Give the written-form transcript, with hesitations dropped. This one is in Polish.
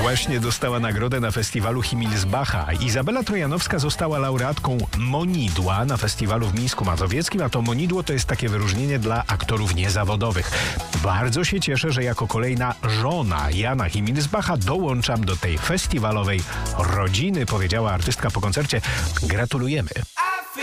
Właśnie dostała nagrodę na festiwalu Himmelsbacha. Izabela Trojanowska została laureatką Monidła na festiwalu w Mińsku Mazowieckim, a to Monidło to jest takie wyróżnienie dla aktorów niezawodowych. Bardzo się cieszę, że jako kolejna żona Jana Himmelsbacha dołączam do tej festiwalowej rodziny, powiedziała artystka po koncercie. Gratulujemy.